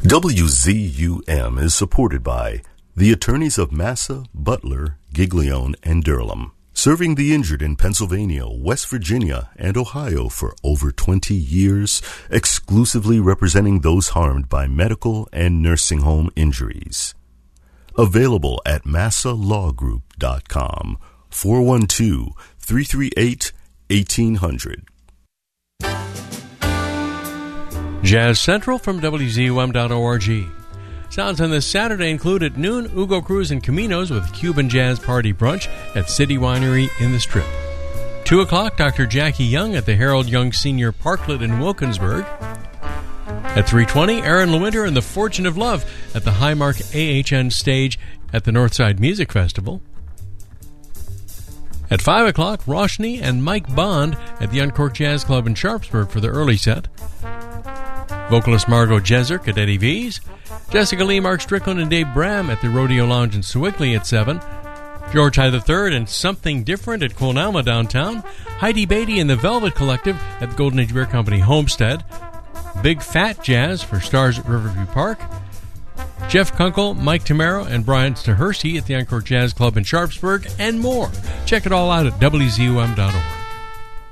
WZUM is supported by the attorneys of Massa, Butler, Giglione, and Durham, serving the injured in Pennsylvania, West Virginia, and Ohio for over 20 years, exclusively representing those harmed by medical and nursing home injuries. Available at massalawgroup.com, 412-338-1800. Jazz Central from WZUM.org. Sounds on this Saturday include at noon, Ugo Cruz and Caminos with Cuban Jazz Party Brunch at City Winery in the Strip. 2 o'clock, Dr. Jackie Young at the Harold Young Sr. Parklet in Wilkinsburg. At 3:20, Aaron Lewinter and the Fortune of Love at the Highmark AHN stage at the Northside Music Festival. At 5 o'clock, Roshni and Mike Bond at the Uncorked Jazz Club in Sharpsburg for the early set. Vocalist Margot Jezik at Eddie V's. Jessica Lee, Mark Strickland, and Dave Bram at the Rodeo Lounge in Sewickley at 7. George High III and Something Different at Quilnalma downtown. Heidi Beatty and the Velvet Collective at the Golden Age Beer Company Homestead. Big Fat Jazz for Stars at Riverview Park. Jeff Kunkel, Mike Tamaro, and Brian Stahersey at the Encore Jazz Club in Sharpsburg, and more. Check it all out at WZUM.org.